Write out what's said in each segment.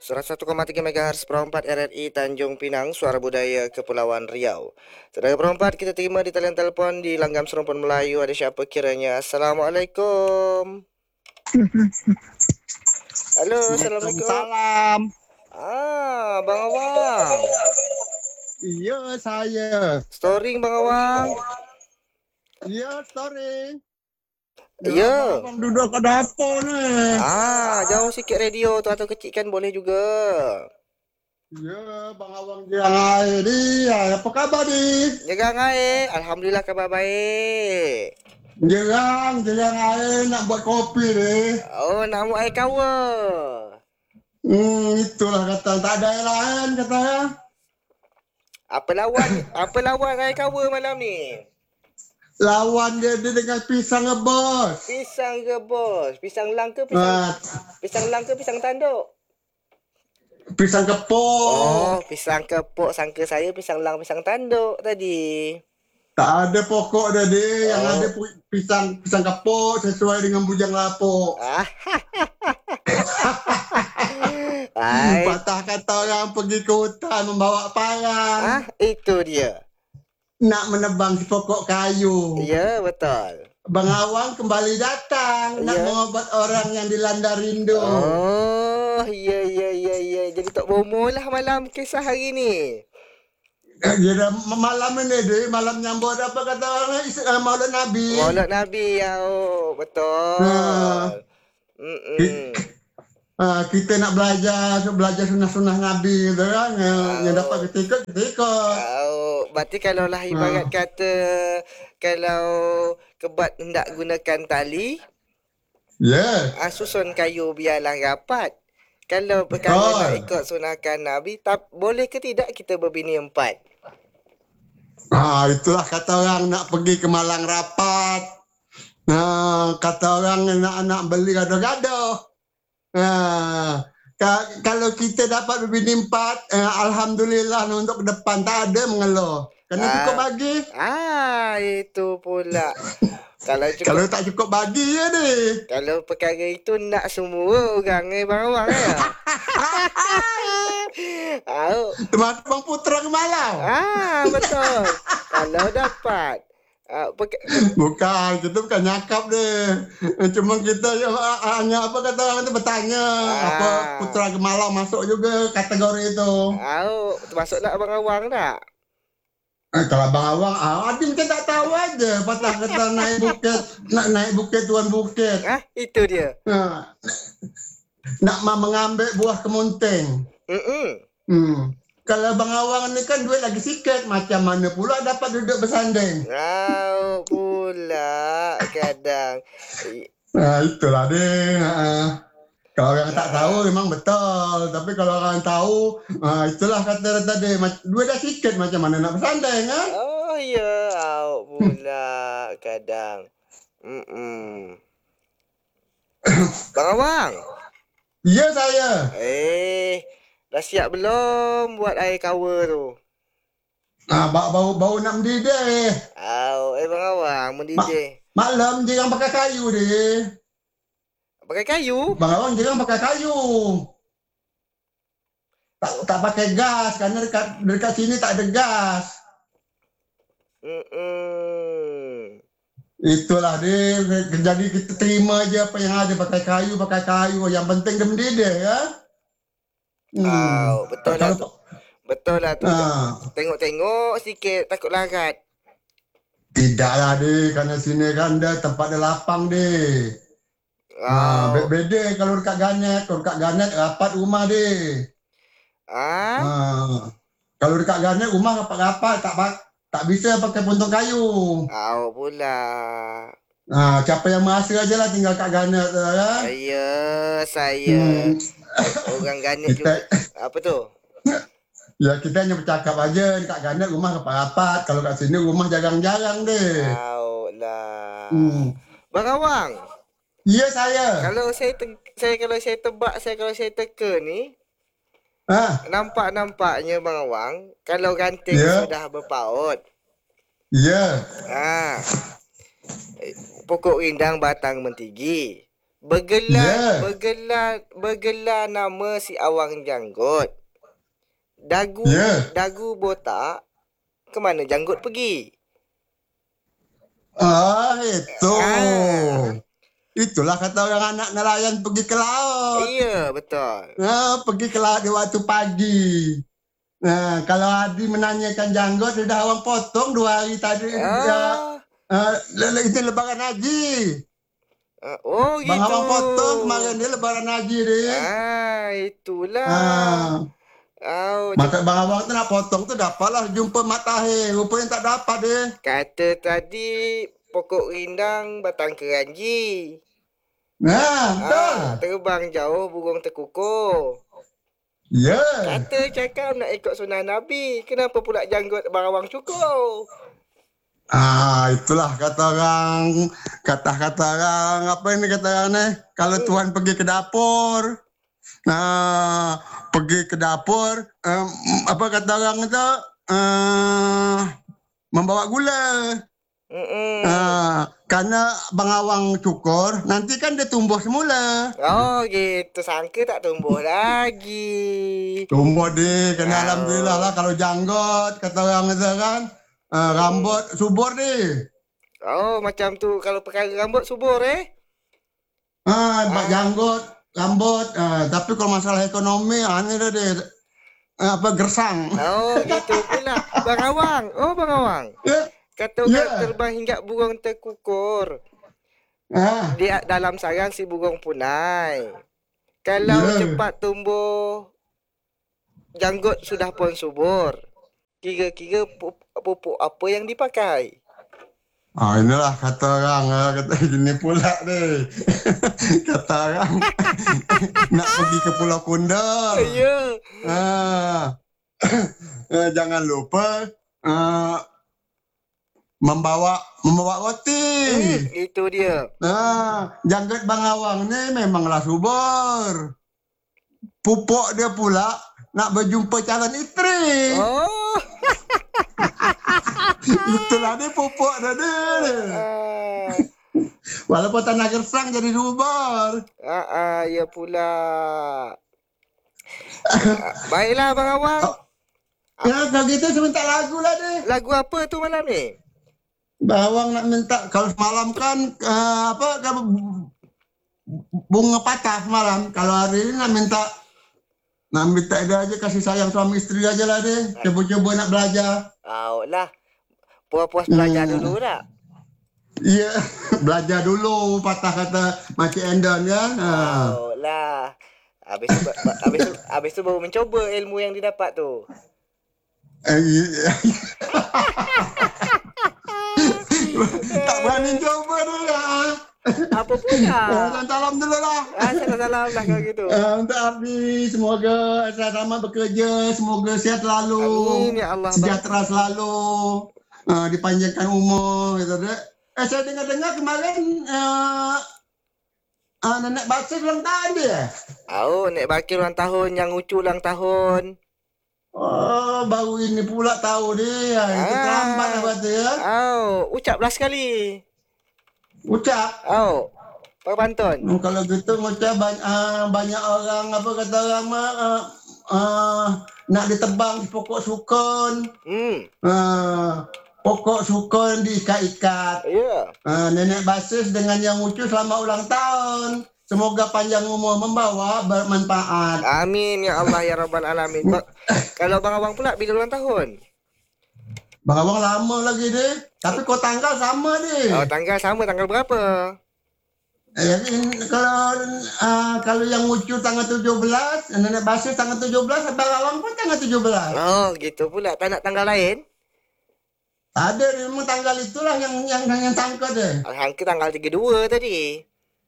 101,3 MHz Perempat RRI Tanjung Pinang, Suara Budaya Kepulauan Riau. Saudara Perempat, kita terima di talian telefon di Langgam Serumpun Melayu. Ada siapa kiranya? Assalamualaikum. Halo, Assalamualaikum. Salam. Bang Awang. Iya, saya. Storing Bang Awang. Iya, story. Ya. Abang duduk ke dapur nih. Jauh sikit radio tu atau kecilkan boleh juga. Ya, Bang Awang yang air dia. Apa kabar ni? Jaga air. Alhamdulillah kabar baik. Jerang air nak buat kopi ni. Oh, nak buat air kawa. Itulah kata. Tak ada air lain katanya. Apa lawan air kawa malam ni? Lawan dia dengan pisang rebus. Pisang rebus. Pisang lang ke pisang tanduk? Pisang kepok. Oh, pisang kepok. Sangka saya pisang lang, pisang tanduk tadi. Tak ada pokok dia dia. Yang ada pisang kepok sesuai dengan bujang lapuk. Patah kata orang pergi ke hutan membawa parang. Itu dia. Nak menebang si pokok kayu. Ya, betul. Bang Awang kembali datang nak mengobat orang yang dilanda rindu. Oh, ya. Jadi Tok Bomo lah malam kisah hari ni. Kira malam ini deh, malam nyambut apa kata orang Maulid Nabi. Maulid Nabi, ya, betul. Kita nak belajar sunnah-sunnah Nabi gitu kan. Yang dapat kita ikut. Berarti kalau lah ibarat kata kalau kebat hendak gunakan tali, susun kayu biarlah rapat. Kalau perkara nak ikut sunahkan Nabi, boleh ke tidak kita berbini empat? Itulah kata orang nak pergi ke Malang rapat. Kata orang nak beli gado-gado. Kalau kita dapat berbini empat, alhamdulillah untuk ke depan tak ada mengeluh. Kena cukup bagi. Itu pula. Kalau tak cukup bagi ya deh. Kalau perkara itu nak semua orang Bang Awang ya. Termasuk Bang Putra ke Malang. Betul. Kalau dapat. Bukan, kita bukan nyakap deh. Cuma kita hanya apa kata orang itu bertanya apa Putra ke Malang masuk juga kategori itu. Termasuk nak Abang Awang tak? Kalau Abang Awang, Adin kan tak tahu aja patah kata naik bukit tuan bukit. Itu dia. Nak mengambil buah kemunting. Kalau Bang Awang ni kan duit lagi sikit, macam mana pula dapat duduk bersanding? Pula kadang. Itulah dia. Kalau orang tak tahu memang betul, tapi kalau orang tahu, itulah kata tadi, duit dah sikit macam mana nak bersanding pula kadang. Bang Awang. Ya saya. Dah siap belum buat air kawa tu? Bau nak mendidih. Bang Awang mendidih. Malam jangan pakai kayu deh. Pakai kayu? Bang Awang jangan pakai kayu. Tak pakai gas karena dekat sini tak ada gas. Itulah dia. Jadi kita terima aja apa yang ada, pakai kayu. Yang penting dia mendidih ya. Betul lah tu. Betul lah tu. Tengok-tengok sikit takut larat. Tidaklah deh, karena sini kan dah tempat dia lapang deh. Beda kalau dekat Ganet rapat rumah deh. Kalau dekat Ganet rumah rapat tak bisa pakai puntung kayu. Pula. Siapa yang merasa aja lah tinggal kat Ganet tu ya. Saya. Orang Ganet juga. Apa tu? Ya kita hanya bercakap aja, dekat Ganet rumah rapat-rapat. Kalau kat sini rumah jarang-jarang deh. Bang Awang. Ya saya. Kalau saya tebak, kalau saya teka ni, nampaknya Bang Awang, kalau ranting sudah berpaut. Ya. Pokok rindang batang mentigi. Bergelar, Ya, bergelar, bergelar nama si Awang Janggut. Dagu, ya. dagu botak. Kemana Janggut pergi? Itu. Ah, Itulah kata orang anak nelayan pergi ke laut. iya betul. Pergi ke laut di waktu pagi. Nah, kalau Adi menanyakan janggut, sudah awang potong 2 hari tadi. Ya, Ah, itu lebaran haji. oh Bang gitu. Awang potong kemarin dia lebaran haji dia. Itulah. Ah, Oh, maka Bang Awang tu nak potong tu dapatlah jumpa matahari. Rupanya tak dapat dia. kata tadi pokok rindang batang keranji. Betul. Terbang jauh burung terkukur. Ya. Kata cakap nak ikut sunnah Nabi. Kenapa pula janggut barawang cukur? Itulah kata orang, apa ini kata orang ni? Kalau Tuhan pergi ke dapur, nah, pergi ke dapur, apa kata orang itu, membawa gula. Mm-mm. Karena Bang Awang cukur, nanti kan dia tumbuh semula. Oh gitu. Sangka tak tumbuh lagi. Tumbuh di, kena alhamdulillah lah Oh. kalau janggut, kata orang itu kan, rambut subur di. Oh macam tu. Kalau perkara rambut subur Bak Ah. janggut, rambut, tapi kalau masalah ekonomi, ini dah dia, apa gersang. Oh gitu pula. Bang Awang. Oh Bang Awang. Ya, Kata ya, orang terbang hingga burung terkukur. ah, Dia dalam sarang si burung punai. Kalau ya. cepat tumbuh janggut sudah pun subur. Kira-kira pupuk apa yang dipakai? Inilah kata orang, kata gini pula deh. Kata orang nak pergi ke Pulau Kunda. Ya. Ah, jangan lupa ah, membawa roti. Itu dia. Janggut Bang Awang ni memanglah subur. Pupuk dia pula nak berjumpa calon isteri. Oh. Itulah dia pupuk dia. Ah, Walaupun tanah gersang jadi subur. ya pula. Baiklah Bang Awang. Ya kalau gitu sebentar lagu lah deh. Lagu apa tu malam ni? Bang Awang nak minta, kalau semalam kan bunga patah semalam. Kalau hari ini nak minta dia aja kasih sayang suami isteri aja lah deh. Coba-coba nak belajar. Lah. Puas-puas belajar dulu tak? Iya, belajar dulu patah kata Makcik Endon kan. Lah. Habis tu baru mencoba ilmu yang didapat tu. Iya. Tak berani coba dulu lah. Apa pula? Salam dulu lah. Salam-salam lah kalau gitu. Untuk Ardi, semoga selamat bekerja, semoga sehat selalu, Amin ya Allah. sejahtera selalu, dipanjangkan umur, gitu deh. Saya dengar-dengar kemarin nenek Basir ulang tahun dia. Nek Bakir ulang tahun, yang Ucu ulang tahun. Oh, baru ini pula tahu dia. Itu terlambat lah berarti ya. Ucaplah sekali. Ucap. Pak Pantun. Kalau gitu ngucap banyak orang apa kata orang mah nak ditebang pokok sukun. Pokok sukun diikat-ikat. Ya. Nenek Basis dengan yang Ucu selamat ulang tahun. Semoga panjang umur membawa bermanfaat. Amin ya Allah ya Rabbal Alamin. Kalau Bang Abang pula bila ulang tahun? Bang Abang lama lagi deh. Tapi kau tanggal sama deh. Tanggal sama, tanggal berapa? Kalau yang Ucu tanggal 17, Nenek Basis tanggal 17, Bang Abang pun tanggal 17. Gitu pula. Tak nak tanggal lain? Ada memang tanggal itulah yang sangka deh. Hangka tanggal 32 tadi.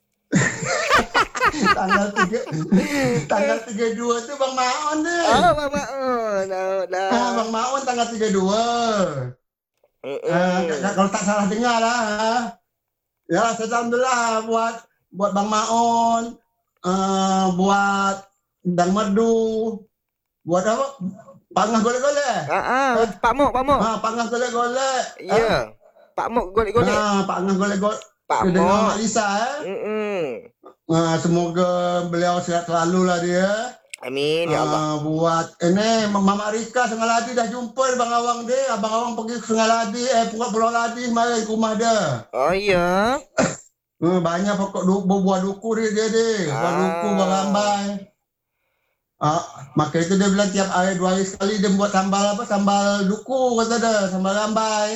tanggal 32 tu Bang Maon deh. Bang Maon. Bang Maon tanggal 32. Kalau tak salah dengar lah. Ya, alhamdulillah buat Bang Maon, buat Dang Merdu, buat apa? Pangah golek-golek. Pak Mok. Pangah golek-golek. Ya. Pak Mok golek-golek. Pangah golek-golek. Pak dengan Mo. Mak Lisa. Mm-mm. Semoga beliau sehat selalu lah dia. Amin ya Allah. Buat ini Mama Rika Sengaladi dah jumpa Bang Awang dia. Abang Awang pergi ke Sengaladi, Pulau Ladi kemarin ke rumah dia. Oh iya. Banyak pokok buah duku dia. Buah duku, buah Ah. rambai. Maka itu dia bilang tiap hari 2 hari sekali dia buat sambal sambal duku kata dia, sambal rambai.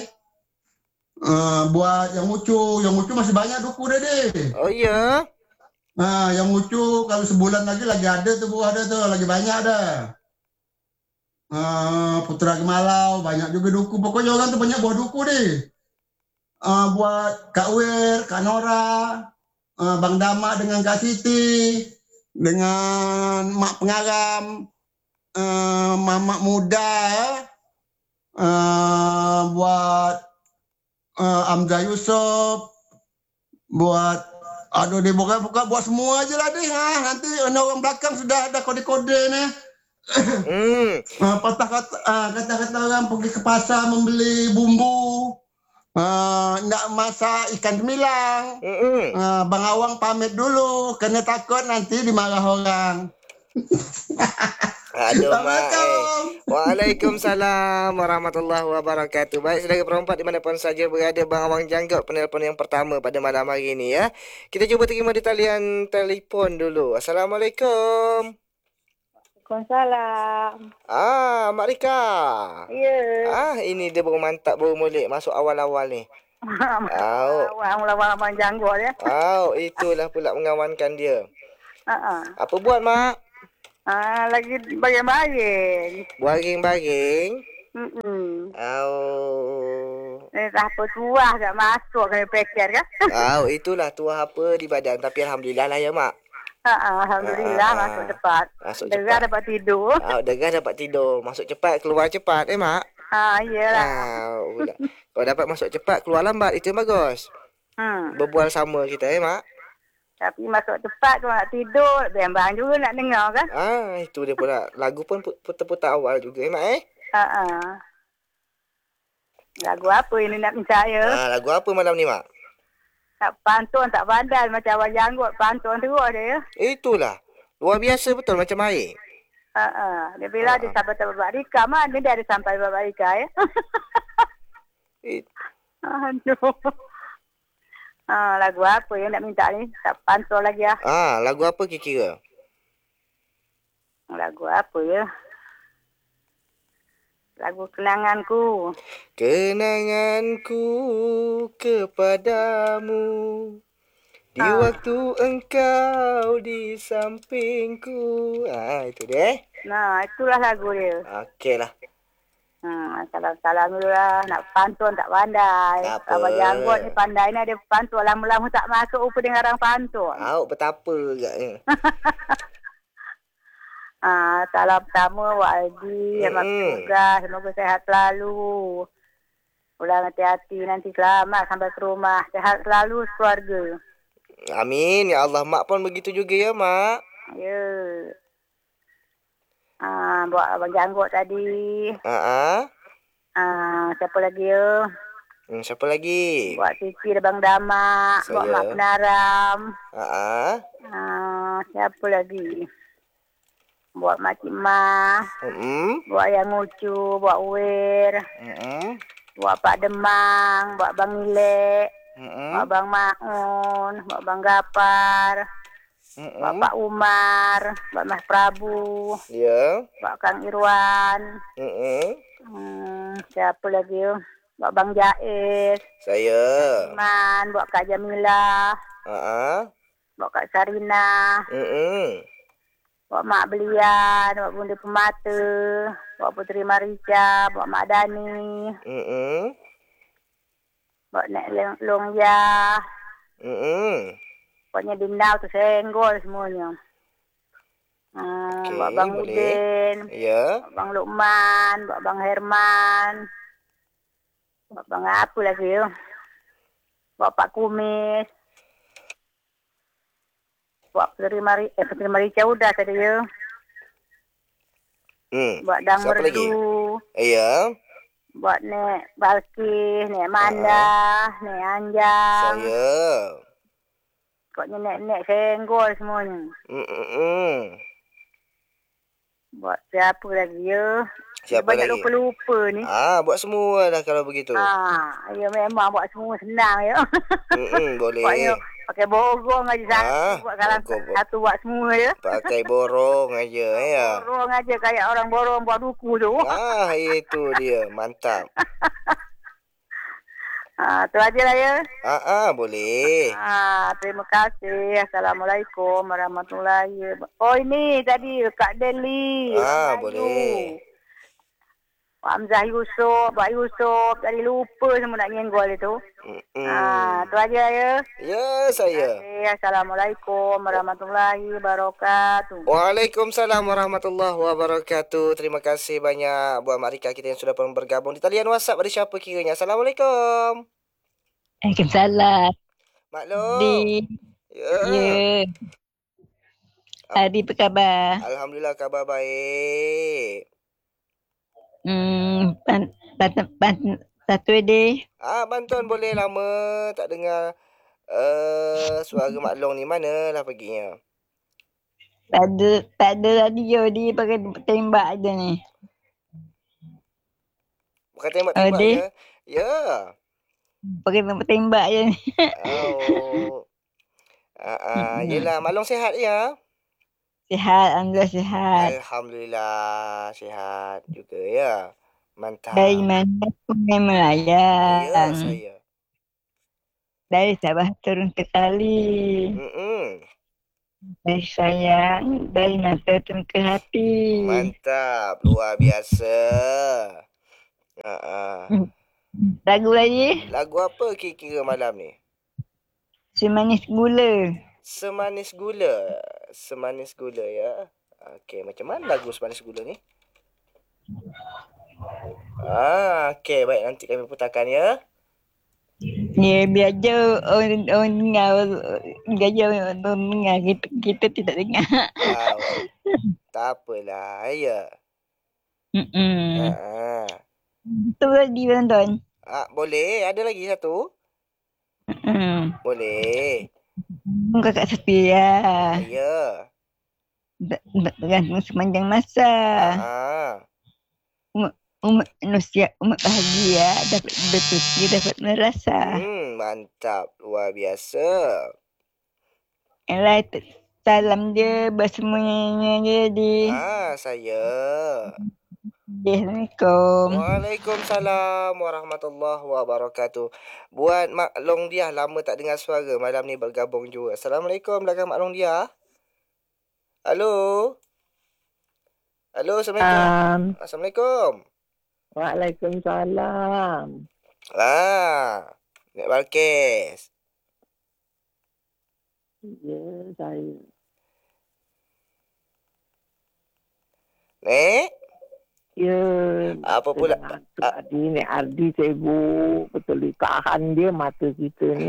Buat yang lucu masih banyak duku dia. Oh iya. Yang lucu kalau sebulan lagi ada tuh buah dia tuh, lagi banyak dah. Putra Gemalau banyak juga duku. Pokoknya orang tuh banyak buah duku deh. Buat Kak Wir, Kak Nora, Bang Dama dengan Kak Siti, dengan Mak Pengaram, Mamak Muda, buat Amza Yusuf, buat aduh dia buka buat semua aja lah deh. Nanti orang belakang sudah ada kode-kode nih. Kata-kata orang pergi ke pasar membeli bumbu, nak masak ikan gemilang. Bang Awang pamit dulu, kena takut nanti dimarah orang. Aduh mak. Assalamualaikum. Waalaikumsalam warahmatullahi wabarakatuh. Baik saudara perempat dimanapun saja berada, Bang Awang jangkau penelpon yang pertama pada malam hari ini ya. Kita cuba terima di talian telefon dulu. Assalamualaikum. Waalaikumsalam. Mak Rika. Ya. Ini dia baru mantap, baru molek masuk awal-awal ni. Awang janggut ya. Itulah pula mengawankan dia. Uh-uh. Apa buat mak? Lagi baring-baring. Baring-baring. Apa tuah tak masuk kena peker kan? Itulah tuah apa di badan. Tapi alhamdulillah lah ya mak. Alhamdulillah masuk cepat. Dengar dapat tidur. Dengar dapat tidur. Masuk cepat, keluar cepat mak. Iyalah. Kalau dapat masuk cepat, keluar lambat, itu yang bagus. Berbual sama kita mak. Tapi masuk cepat kalau nak tidur, bimbang juga nak dengar kan? Itu dia pula. Lagu pun putar-putar awal juga mak Lagu apa ini nak minta ya? Lagu apa malam ni mak? Tak pantun, tak pandai macam awak janggut pantun terus dia. Itulah. Luar biasa betul macam air. Dia bila dia sampai Babak Rika, mana dia ada sampai Babak Rika ya? Aduh. Lagu apa yang nak minta ni? Tak pantun lagi ya. Lagu apa kira-kira? Lagu apa ya? Lagu kenanganku. Kenanganku kepadamu di waktu engkau di sampingku. Itu deh. Itulah lagu dia. Okey lah. Salam-salam dulu lah. Nak pantun tak pandai. Abang janggut ni pandai ni ada pantun. Lama-lama tak masuk rupa dengan orang pantun. Betapa agaknya. Salam pertama Wak Aldi, Mak Tugas, semoga sehat selalu. Pulang hati-hati nanti selamat sampai ke rumah. Sehat selalu keluarga. Amin ya Allah. Mak pun begitu juga ya mak. Ya. Buat abang janggut tadi. Siapa lagi ya? Siapa lagi? Buat Siti dan Bang Dama. Saya. Buat Mak Penaram. Siapa lagi? Buat Mak Cik Ma. Buat Yang Ngucu. Buat Wir. Buat Pak Demang. Buat Bang Ilek. Buat Bang Maun. Buat Bang Gapar. Buat Pak Umar. Buat Mas Prabu. Ya. Buat Kang Irwan. Siapa lagi? Buat Bang Jaiz. Saya. Iman. Buat Kak Jamila. Buat Kak Sarina. Buat Mak Belian. Buat Bunda Pemata. Buat Puteri Marica. Buat Mak Dani. Buat Nek Longya. Pokoknya Dindau tu senggol semuanya. Buat Bang Udin. Ya. Buat Bang Lukman. Buat Bang Herman. Buat Bang apa lagi ya? Buat Pak Kumis. Buat Puteri Marica udah tadi ya. Buat Dang Siapa lagi? Merdu. Iya. Buat Nek Balkis, Nek Manda, Nek Anjang. Saya. Pokoknya Nek-Nek senggol semuanya. Buat siapa lagi ya? Siapa banyak lagi? lupa-lupa ni. Buat semua dah kalau begitu. Ya memang buat semua senang ya. Boleh. Pokoknya pakai borong aja satu. Buat kalau satu buat semua ya. Pakai borong aja ya. Borong aja kayak orang borong buat duku tu. Itu dia. Mantap. Tu aja lah ya. Boleh. Terima kasih. Assalamualaikum warahmatullahi wabarakatuh. Oh ini tadi Kak Deli. Boleh. Pak Hamzah Yusof, Pak Yusof. Tadi lupa semua nak nyenggol itu. Tu aja ya. Ya, saya. Assalamualaikum warahmatullahi wabarakatuh. Waalaikumsalam warahmatullahi wabarakatuh. Terima kasih banyak buat Mak Rika kita yang sudah pun bergabung di talian WhatsApp. Ada siapa kiranya? Assalamualaikum. Waalaikumsalam. Maklum. Ya. Adi apa khabar? Alhamdulillah khabar baik. Satu deh. Bantuan boleh lama tak dengar suara Mak Long ni, manalah perginya? Tak ada radio dia pakai tembak je ni. Bukan tembak-tembak je? Ya. Pakai tembak je ni. Yelah, Mak Long sihat ya? Sihat, Alhamdulillah sihat. Alhamdulillah sihat juga ya. Mantap. Dari mana Sungai Melayang? Ya, saya. Dari Sabah turun ke Tali. Dari sayang, dari mata turun ke hati. Mantap, luar biasa. Lagu lagi? Lagu apa kira-kira malam ni? Semanis Gula. Semanis Gula. Semanis Gula ya. Okey, macam mana lagu Semanis Gula ni? Okey, baik, nanti kami putarkan ya. Ya, biar je orang dengar, kita tidak dengar. Tak apalah, ya. Tu lagi tonton. Boleh, ada lagi satu? Boleh. Kakak setia. Ya. Bergantung sepanjang masa. Umat manusia, umat bahagia, dapat berfikir, dapat merasa. Mantap, luar biasa. Salam dia bersemuanya jadi. Saya. Assalamualaikum. Waalaikumsalam warahmatullahi wabarakatuh. Buat Mak Long Dia, lama tak dengar suara, malam ni bergabung juga. Assalamualaikum belakang Mak Long Dia. Halo. Assalamualaikum. Assalamualaikum. Waalaikumsalam. Nek Balkis. Ya, saya. Nek? Ya. Apa pula? Nek Ardi sibuk. Betul ditahan dia mata kita ni.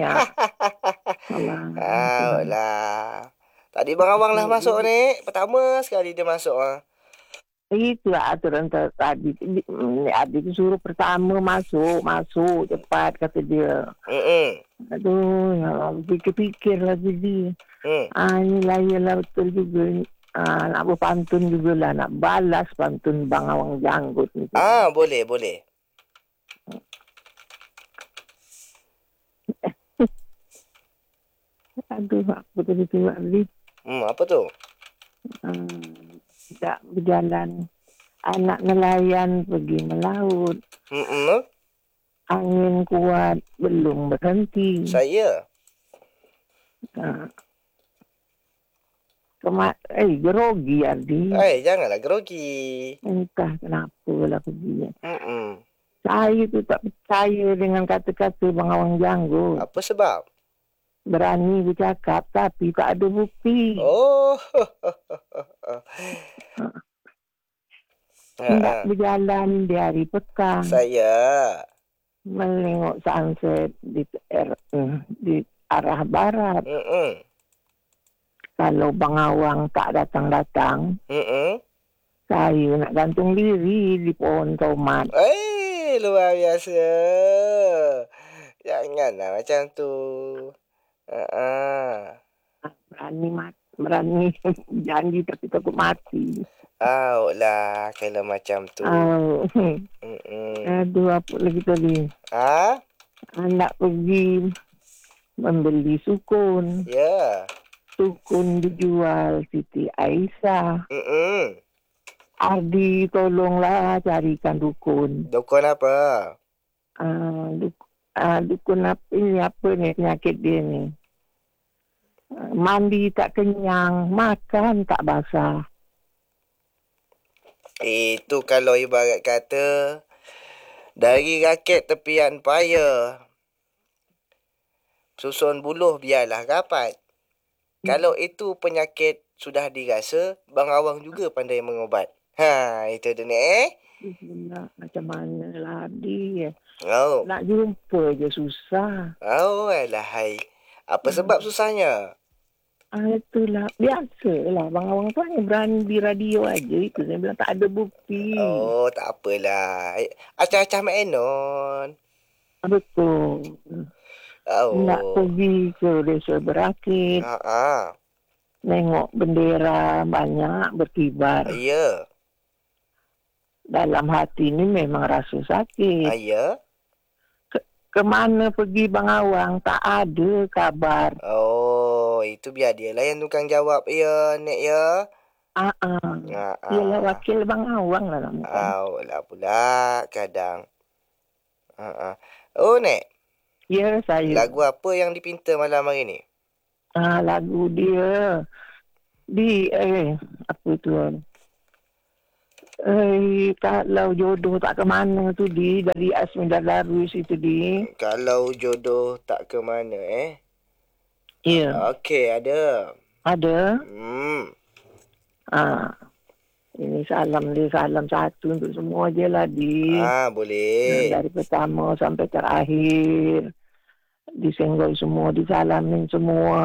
Alah. Tadi Bang Awang lah masuk ni. Pertama sekali dia masuk. Itulah aturan tadi. Nek Ardi tu suruh pertama masuk cepat kata dia. Aduh, fikir-fikir lagi dia. Ini layalah betul juga. Nak berpantun jugalah, nak balas pantun Bang Awang Janggut ni. Boleh. Aduh, apa tadi tu Ardi? Apa tu? Tak berjalan. Anak nelayan pergi melaut. Angin kuat belum berhenti. Saya. Gerogi Ardi. Janganlah gerogi. Entah kenapa lah pergi. Saya tu tak percaya dengan kata-kata Bang Awang Janggut. Apa sebab? Berani bercakap tapi tak ada bukti. Hendak berjalan di hari pekan. Saya. Menengok sunset di arah barat. Kalau Bang Awang tak datang-datang, saya nak gantung diri di pohon tomat. luar biasa. Janganlah macam tu. Berani janji tapi takut mati. Lah kalau macam tu. Aduh, apa lagi tadi? Anak pergi membeli sukun. Ya. Sukun dijual Siti Aisyah. Ardi, tolonglah carikan dukun. Dukun apa? Dukun apa ni penyakit dia ni? Mandi tak kenyang, makan tak basah. Itu kalau ibarat kata dari raket tepian payah, susun buluh biarlah rapat. Kalau itu penyakit sudah dirasa, Bang Awang juga pandai mengobat. Itu dia ni Macam mana lah dia? Oh. Nak jumpa je susah. Alahai. Apa sebab susahnya? Itulah, biasalah. Bang Awang tu hanya berani di radio aja. Itu saya bilang tak ada bukti. Tak apalah. Acah-acah Mak Enon. Betul. Nak pergi ke Desa Berakit. Nengok bendera banyak berkibar. Ya. Dalam hati ni memang rasa sakit. Ya. Kemana pergi Bang Awang, tak ada kabar. Itu biar dia lah yang tukang jawab ya, Nek ya. Ialah wakil Bang Awang lah nama. Lah pula kadang. Nek. Ya, saya. Lagu apa yang dipinta malam hari ni? Lagu dia apa tu? Kalau jodoh tak ke mana tu dari Asmindar Darwis itu Kalau jodoh tak ke mana Ya. Okey, ada. Ada? Ini salam satu untuk semua je lah boleh. Dari pertama sampai terakhir. Disenggol semua, disalamin semua.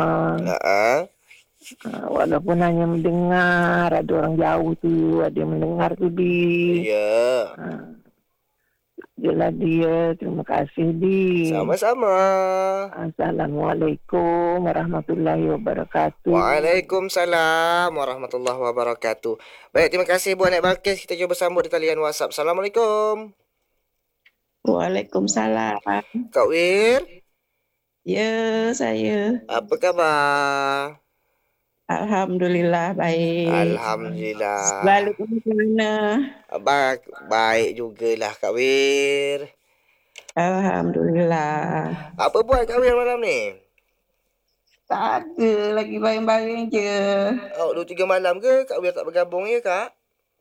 Walaupun hanya mendengar, ada orang jauh tu, ada yang mendengar tu Ya. Jelah dia, terima kasih Sama-sama. Assalamualaikum warahmatullahi wabarakatuh. Waalaikumsalam warahmatullahi wabarakatuh. Baik, terima kasih Buat Nek Balkis. Kita cuba sambut di talian WhatsApp. Assalamualaikum. Waalaikumsalam. Kak Wir? Ya, saya. Apa khabar? Alhamdulillah, baik. Alhamdulillah. Balik ke mana? Baik jugalah Kak Wir. Alhamdulillah. Apa buat Kak Wir malam ni? Tak ada, lagi baring-baring je. 2-3 malam ke Kak Wir tak bergabung ya Kak?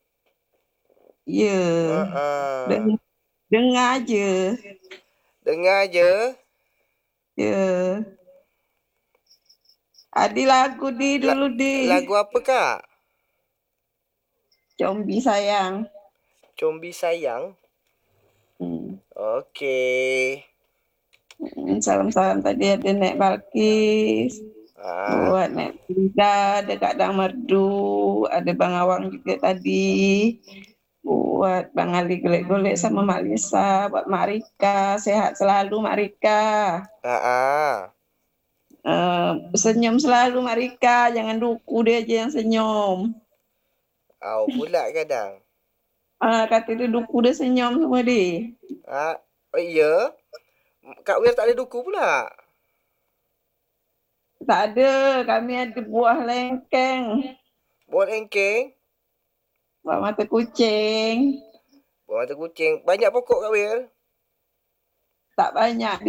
Ya. Dengar je. Dengar je? Ya. Ada lagu dulu Lagu apa Kak? Combi Sayang. Combi Sayang? Okey. Salam-salam tadi ada Nek Balkis. Buat Nek Frida, ada Kak Dang Merdu, ada Bang Awang juga tadi. Buat Bang Ali Golek-Golek sama Mak Lisa, buat Mak Rika, sehat selalu Mak Rika. Senyum selalu Mak Rika, jangan duku dia aja yang senyum. Pula kadang. Kata dia duku dia senyum semua dia. Ya? Kak Wir tak ada duku pula? Tak ada, kami ada buah lengkeng. Buah lengkeng? Buah mata kucing. Buah mata kucing. Banyak pokok Kak Wir? Tak banyak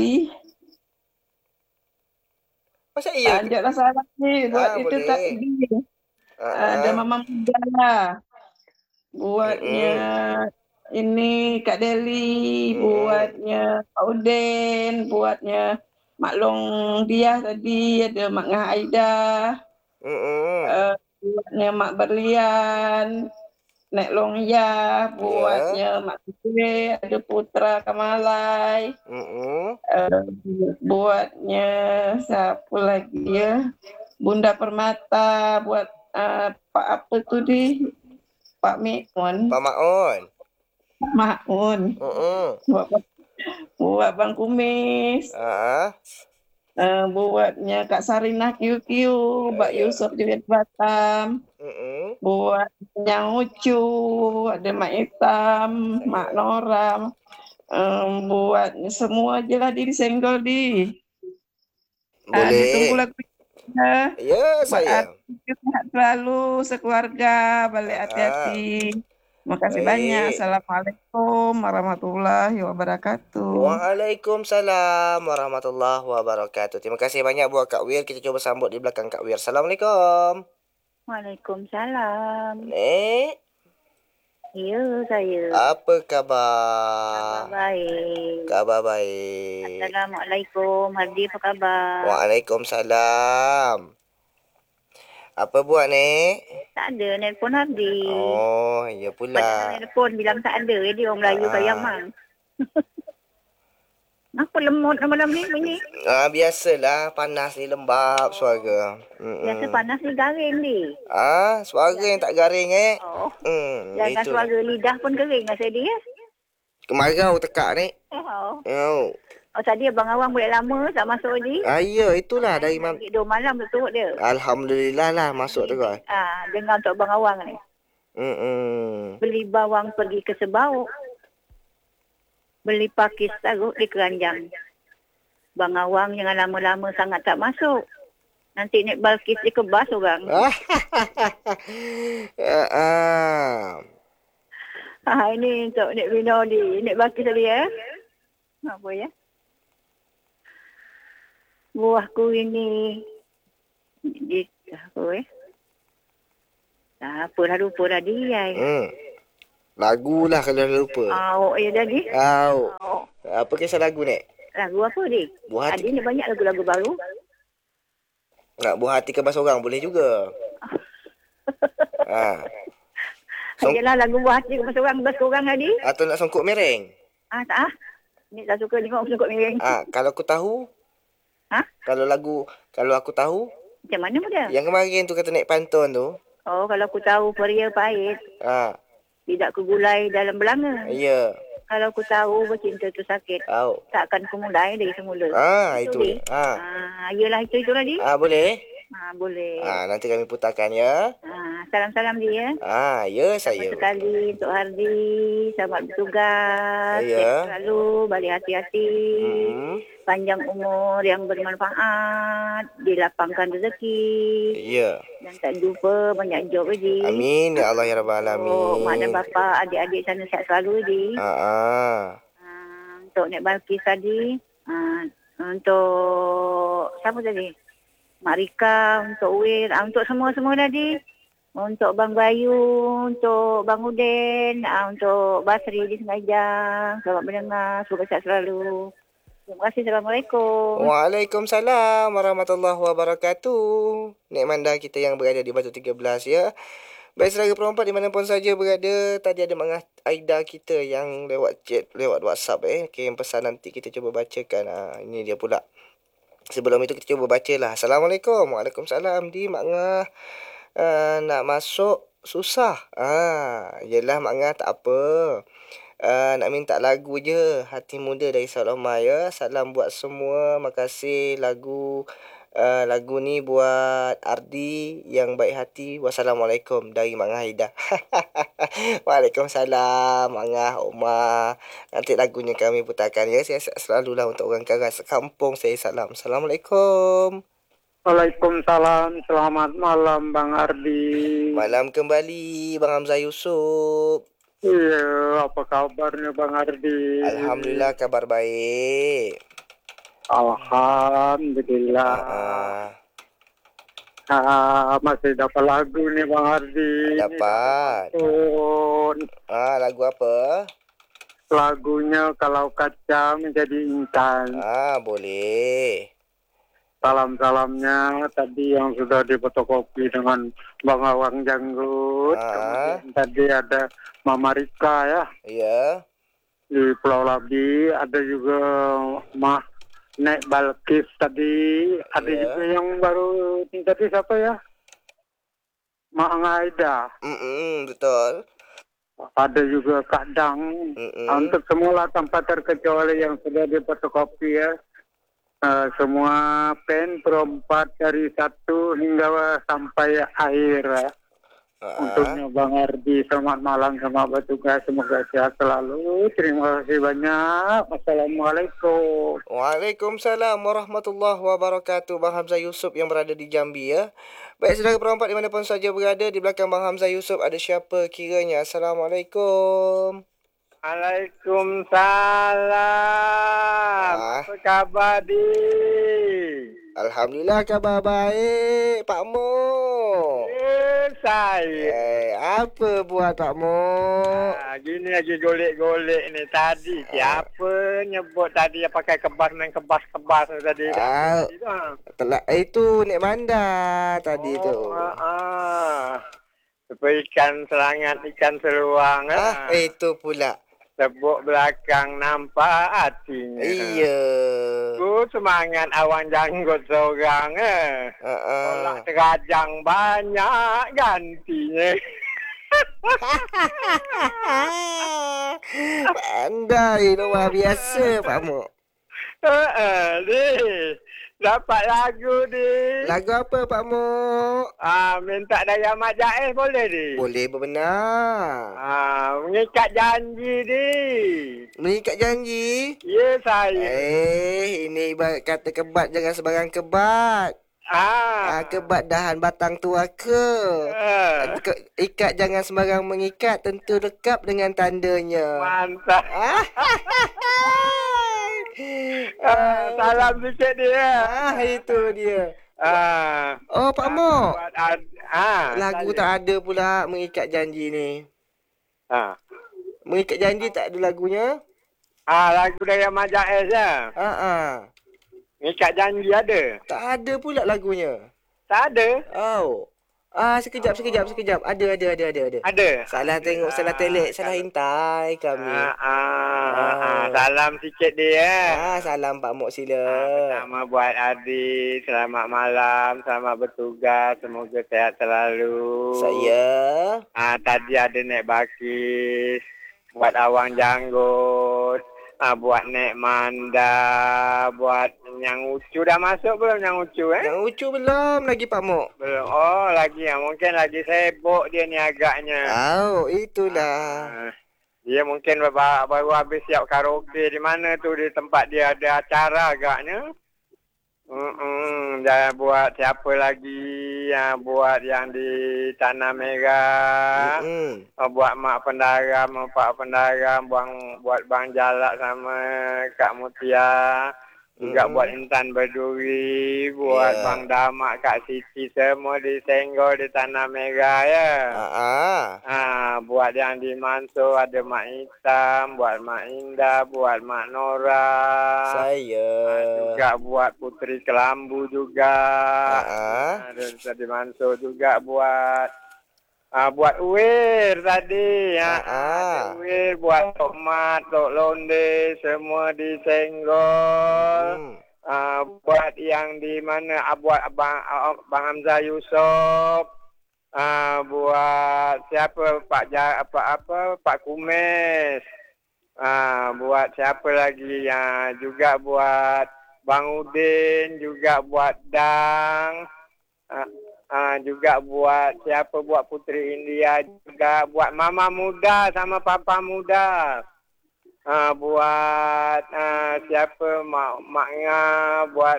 Masa iya? Lanjutlah salam ni. Buat itu boleh. tak dia. Ada Mama Muda lah. Buatnya ini Kak Deli. Buatnya Pak Udin. Buatnya Mak Long Diah tadi. Ada Mak Ngah Aida. Buatnya Mak Berlian. Nek Long Ya. Buatnya Mak Kue. Ada Putra Kamalai. Buatnya siapa lagi ya? Bunda Permata. Buat Pak apa tu Pak Maun. Pak Maun. Maun. Buat Bang Kumis. Buatnya Kak Sarinah QQ, Mbak Yusuf juga di Batam. Buat Yang Ucu, ada Mak Hitam, Mak Nora. Buat semua je lah di senggol di. Boleh. Ditunggu lagu. Ya, saya. Sehat selalu sekeluarga, balik hati-hati. Terima kasih banyak. Assalamualaikum warahmatullahi wabarakatuh. Waalaikumsalam warahmatullahi wabarakatuh. Terima kasih banyak buat Kak Wir. Kita coba sambut di belakang Kak Wir. Assalamualaikum. Waalaikumsalam. Nek. Ya, saya. Apa khabar? Kabar baik. Kabar baik. Assalamualaikum. Hardi, apa khabar? Waalaikumsalam. Apa buat, Nek? Tak ada nelpon Hardi. Oh, ya pula. Padahal nelpon bilang tak ada. Dia orang Melayu kayak mang. Apa lemot malam ni bunyi? Biasalah. Panas ni lembab suara. Biasa panas ni garing ni. Suara yang tak garing, Oh. Jangan suara lidah pun kering rasa dia. Kemarau tekak, Nek. Oh. Tadi Abang Awang boleh lama tak masuk ni? Ya, itulah dari 2 malam tu turut dia. Alhamdulillah lah masuk terus. Dengar untuk Abang Awang ni. Beli bawang pergi ke Sebau. Beli pakis taruh di keranjang. Bang Awang jangan lama-lama sangat tak masuk. Nanti Nek Balkis dikebas orang. Ini untuk Nek Winodi. Nek Balkis tadi ya. Apa ya? Buahku ini apa tak apa lupa dah dia. Lagu lah kalau lupa. Ya tadi. Apa kisah lagu, Nek? Lagu apa ni? Buah hati. Ada ni banyak lagu-lagu baru. Nak buah hati kebas orang boleh juga. Yalah lagu buah hati kebas orang tadi. Atau nak songkok mereng? Tak. Ni tak suka tengok songkok mereng. Kalau aku tahu. Kalau aku tahu. Macam mana dia? Yang kemarin tu kata naik pantun tu. Kalau aku tahu peria pahit. Tidak kugulai dalam belanga. Ya. Kalau aku tahu bercinta tu sakit. Takkan ku mulai dari semula. Itu dia. Yelah itu tadi. Boleh? Boleh. Nanti kami putarkan ya. Salam-salam dia. Ya saya. Sekali untuk Hardi. Selamat bertugas. Ya. Selalu balik hati-hati. Panjang umur yang bermanfaat. Dilapangkan rezeki. Ya. Dan tak jumpa banyak job lagi. Amin ya Allah ya Rabbal Alamin. Mak dan bapa, adik-adik sana sihat selalu lagi. Untuk Nek Balkis tadi. Untuk siapa tadi? Mak Rika, untuk Wir, untuk semua-semua tadi. Untuk Bang Bayu, untuk Bang Uden, untuk Basri di Sengajang. Selamat mendengar, semoga sihat selalu. Terima kasih. Assalamualaikum. Waalaikumsalam warahmatullahi wabarakatuh. Nek Manda kita yang berada di Batu 13 ya. Baik saudara perempuan dimanapun saja berada. Tadi ada Mak Aida kita yang lewat chat, lewat WhatsApp yang pesan nanti kita cuba bacakan. Ini dia pula. Sebelum itu kita cuba baca lah. Assalamualaikum. Waalaikumsalam. Di Mak Ngah nak masuk susah. Yelah Mak Ngah tak apa. Nak minta lagu je. Hati Muda dari Saloma ya. Salam buat semua. Makasih lagu ni buat Ardi yang baik hati. Wassalamualaikum dari Mak Ngah Haida. Waalaikumsalam Mak Ngah, Omar. Nanti lagunya kami putarkan ya. Saya selalulah untuk orang Karas kampung saya salam. Assalamualaikum. Waalaikumsalam. Selamat malam Bang Ardi. Malam kembali Bang Hamzah Yusuf. Iya, apa kabarnya Bang Ardi? Alhamdulillah kabar baik. Alhamdulillah. Masih dapat lagu nih Bang Ardi. Dapat. Lagu apa? Lagunya Kalau Kaca Menjadi Intan. Boleh. Salam-salamnya tadi yang sudah difotokopi dengan Bang Awang Janggut. Kemudian tadi ada Mama Rika ya. Iya. Di Pulau Labi. Ada juga Nek Balkis tadi. Ada juga yang baru tadi siapa ya? Mak Aida. Betul. ada juga kadang. Untuk semula tanpa terkecuali yang sudah difotokopi ya. Semua pen perempat dari 1 hingga sampai akhir ya. Untuknya Bang Ardi, selamat malam, selamat bertugas, semoga sehat selalu. Terima kasih banyak. Assalamualaikum. Waalaikumsalam warahmatullahi wabarakatuh. Bang Hamzah Yusuf yang berada di Jambi ya. Baik saudara perempat dimanapun saja berada, di belakang Bang Hamzah Yusuf ada siapa kiranya? Assalamualaikum. Waalaikumsalam. Apa khabar di? Alhamdulillah khabar baik, Pak Mo. Saya. Apa buat Pak Mo? Gini lagi golek-golek ni tadi. Siapa nyebut tadi yang pakai kebas main kebas-kebas tadi? Itu Nek Manda tadi tu. Supaya ikan serangan, ikan seruang. Itu pula. Tebuk belakang nampak hatinya. Iya. Ku semangat awang janggut seorang. Tolak terajang banyak gantinya. Pandai luar biasa Pak Mo. Dapat lagu ni. Lagu apa Pak Mo? Minta dari Ahmad Jaiz boleh ni? Boleh benar. Mengikat janji ni. Mengikat janji? Ya saya. Ini ibarat kata kebat jangan sebarang kebat. Kebat dahan batang tua ke. Ikat jangan sembarang mengikat, tentu lekap dengan tandanya. Mantap. Salam sikit dia. Itu dia. Oh Pak Mo. Lagu tak ada pula mengikat janji ni. Mengikat janji tak ada lagunya? Lagu dari Ahmad Jaiz ya. Mengikat janji ada. Tak ada pula lagunya. Tak ada. Sekejap. Ada. Salah tengok, salah telik, salah hintai kami. Salam sikit dia. Salam Pak Mok sila. Pertama buat Adi, selamat malam, selamat bertugas, semoga sehat selalu. Saya. Tadi ada Nek Bakis, buat Awang Janggut. Buat Nek Manda, buat Yang Ucu. Dah masuk belum Yang Ucu Yang Ucu belum lagi Pak Mok. Belum. Lagi ya. Mungkin lagi sibuk dia ni agaknya. Itulah. Dia mungkin baru habis siap karaoke di mana tu, di tempat dia ada acara agaknya. Jangan buat siapa lagi buat yang di Tanah Merah. Buat mak pendaram, pak pendaram, buat Bang Jalak sama Kak Mutia. Juga buat Intan Berduri, buat Bang Damak, Kak Siti, semua di Senggol di Tanah Merah ya. Buat yang di Manso ada Mak Hitam, buat Mak Indah, buat Mak Nora. Saya. Juga buat Putri Kelambu juga. Ada di Manso juga buat Uwir tadi. Uwir buat Tok Mat, Tok Londe, semua di Senggol. Buat yang di mana, buat Bang Hamzah Yusuf. Buat siapa, Pak Kumes. Buat siapa lagi, juga buat Bang Udin, juga buat Dang. Juga buat siapa, buat Putri India juga, buat Mama Muda sama Papa Muda. Buat siapa, Mak Nga, buat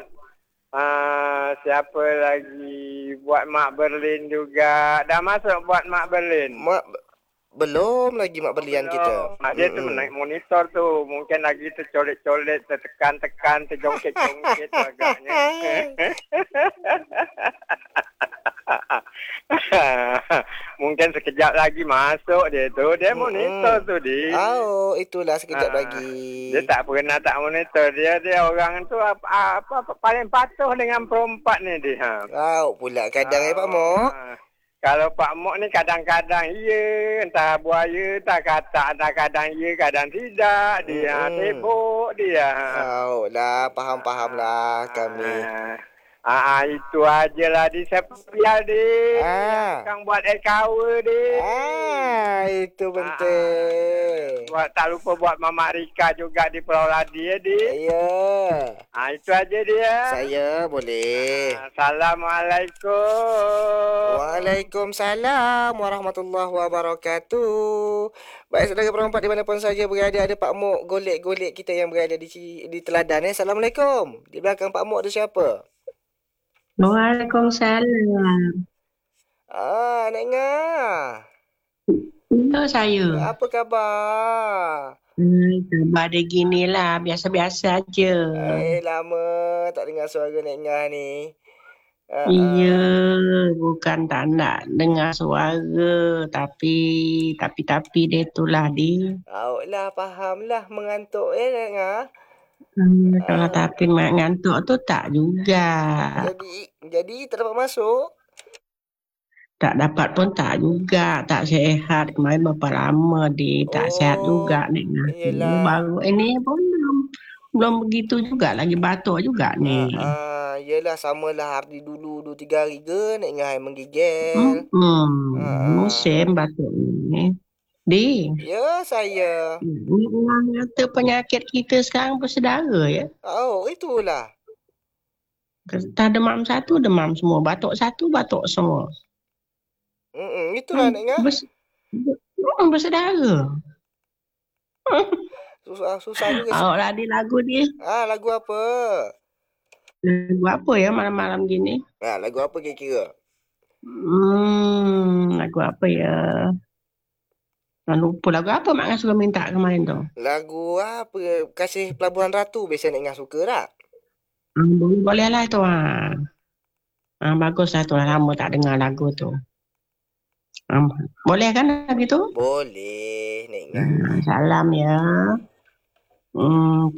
siapa lagi, buat Mak Berlin juga. Dah masuk buat Mak Berlin? Belum lagi Mak Berlian kita. Dia tu naik monitor tu. Mungkin lagi tercolet-colet, tertekan-tekan, terjongkit-jongkit agaknya. Mungkin sekejap lagi masuk dia tu. Dia monitor tu dia. Itulah sekejap lagi. Dia tak pernah tak monitor. Dia orang tu paling patuh dengan perempat ni dia. Pula kadang Pak Mok. Kalau Pak Mok ni kadang-kadang ya, entah buaya, entah katak, entah kadang ya, kadang tidak. Dia sibuk dia. Faham lah kami. Itu ajalah di sepial di. Kang buat cover di. itu penting. Tak lupa buat Mama Rika juga di Pulau Ladi ya, Di. Iya. Itu aja dia. Saya boleh. Assalamualaikum. Waalaikumsalam warahmatullahi wabarakatuh. Baik, saudara perempat dimanapun saja berada, ada Pak Mok golek-golek kita yang berada di teladan. Assalamualaikum. Di belakang Pak Mok ada siapa? Waalaikumsalam. Nek Ngah. Itu saya. Apa khabar? Khabar dia gini lah, biasa-biasa aja. Lama tak dengar suara Nek Ngah ni. Iya, bukan tak nak dengar suara, tapi dia itulah dia. Lah, fahamlah mengantuk Nek Ngah. Kalau tapi ngantuk tu tak juga. Jadi tak dapat masuk? Tak dapat pun tak juga, tak sihat. Kemarin berapa lama dia tak sihat juga Nek Ngah. Baru ini pun belum begitu juga, lagi batuk juga ni. Yelah, samalah hari dulu 2-3 hari ke Nek Ngah menggigil. Musim batuk ni. Di. Ya, saya. Nek Ngah kata penyakit kita sekarang bersaudara ya. Itulah. Kita demam satu, demam semua. Batuk satu, batuk semua. Itulah Nek Ngah. Bersaudara. Susah juga. Awak ada lagu dia. Lagu apa? Lagu apa ya malam-malam gini? Lagu apa kira-kira? Lagu apa ya? Lupa lagu apa Mak Ngah suka minta kemarin tu? Lagu apa? Kasih Pelabuhan Ratu biasa Nek Ngah suka tak? Boleh lah tu. Bagus lah tu, lama tak dengar lagu tu. Boleh kan lagu tu? Boleh Nek Ngah. Salam ya.